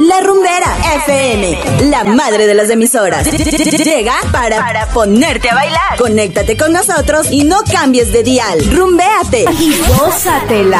La Rumbera FM, la madre de las emisoras. Llega para ponerte a bailar. Conéctate con nosotros y no cambies de dial. Rumbéate y gózatela.